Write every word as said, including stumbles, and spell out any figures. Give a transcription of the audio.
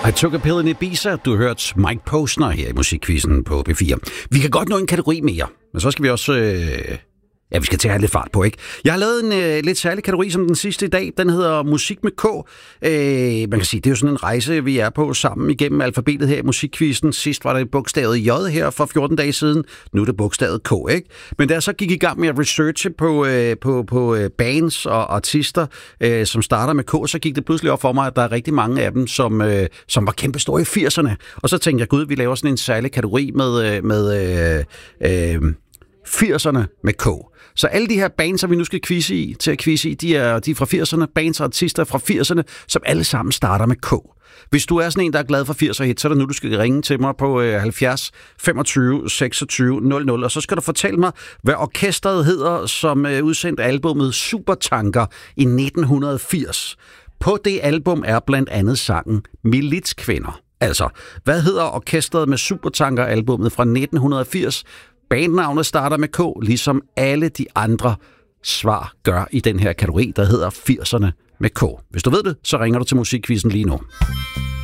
I took a pill in Ibiza. Du har hørt Mike Posner her i Musikquizzen på P fire. Vi kan godt nå en kategori mere, men så skal vi også... Øh Ja, vi skal til at have lidt fart på, ikke? Jeg har lavet en øh, lidt særlig kategori som den sidste i dag. Den hedder Musik med K. Øh, man kan sige, det er jo sådan en rejse, vi er på sammen igennem alfabetet her i Musikquizzen. Sidst var det bogstavet J her for fjorten dage siden. Nu er det bogstavet K, ikke? Men da jeg så gik i gang med at researche på, øh, på, på bands og artister, øh, som starter med K, så gik det pludselig op for mig, at der er rigtig mange af dem, som, øh, som var kæmpe store i firserne. Og så tænkte jeg, gud, vi laver sådan en særlig kategori med... med øh, øh, firserne med K. Så alle de her bands, som vi nu skal quizze i, til at quizze i, de er, de er fra firserne, bands og artister fra firserne, som alle sammen starter med K. Hvis du er sådan en, der er glad for firser hit, så er det nu, du skal ringe til mig på halvfjerds femogtyve seksogtyve nul nul, og så skal du fortælle mig, hvad orkestret hedder, som udsendte albumet Supertanker i nitten firs. På det album er blandt andet sangen Militskvinder. Altså, hvad hedder orkestret med Supertanker-albummet fra nitten firs? Bandnavnet starter med K, ligesom alle de andre svar gør i den her kategori, der hedder firserne med K. Hvis du ved det, så ringer du til Musikquizzen lige nu.